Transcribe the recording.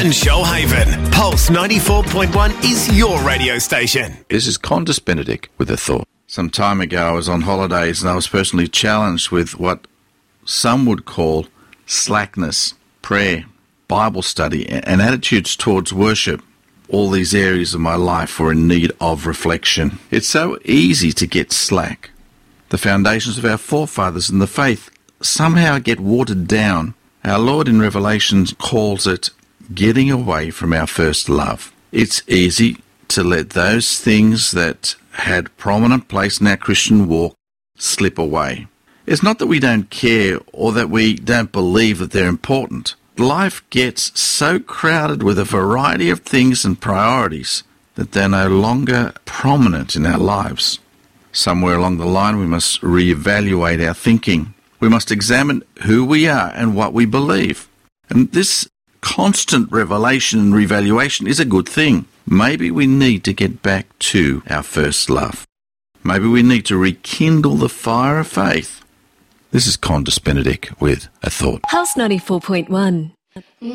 In Shoalhaven, Pulse 94.1 is your radio station. This is Condis Benedict with a thought. Some time ago I was on holidays and I was personally challenged with what some would call slackness, prayer, Bible study and attitudes towards worship. All these areas of my life were in need of reflection. It's so easy to get slack. The foundations of our forefathers in the faith somehow get watered down. Our Lord in Revelation calls it getting away from our first love. It's easy to let those things that had prominent place in our Christian walk slip away. It's not that we don't care or that we don't believe that they're important. Life gets so crowded with a variety of things and priorities that they're no longer prominent in our lives. Somewhere along the line we must reevaluate our thinking. We must examine who we are and what we believe. And this constant revelation and revaluation is a good thing. Maybe we need to get back to our first love. Maybe we need to rekindle the fire of faith. This is Condis Benedict with a thought. Pulse 94.1.